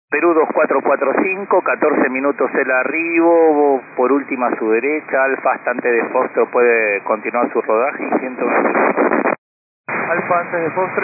Perú 2445, 14 minutos el arribo, por última a su derecha, Alfa antes de Foxtrot puede continuar su rodaje y 120. Alfa antes de Foxtrot.